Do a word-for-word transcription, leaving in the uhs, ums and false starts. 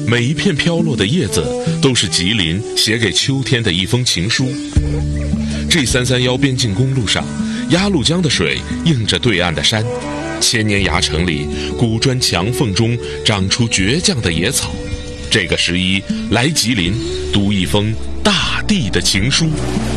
每一片飘落的叶子都是吉林写给秋天的一封情书。G 三三一边境公路上，鸭绿江的水映着对岸的山，千年崖城里古砖墙缝中长出倔强的野草。这个十一来吉林，读一封大地的情书。